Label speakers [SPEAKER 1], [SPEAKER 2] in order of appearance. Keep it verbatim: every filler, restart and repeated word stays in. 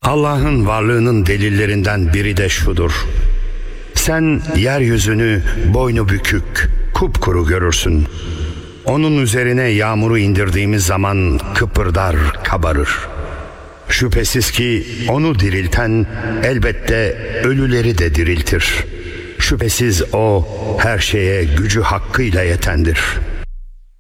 [SPEAKER 1] Allah'ın varlığının delillerinden biri de şudur: sen yeryüzünü boynu bükük, kupkuru görürsün. Onun üzerine yağmuru indirdiğimiz zaman kıpırdar, kabarır. Şüphesiz ki onu dirilten elbette ölüleri de diriltir. Şüphesiz o her şeye gücü hakkıyla yetendir.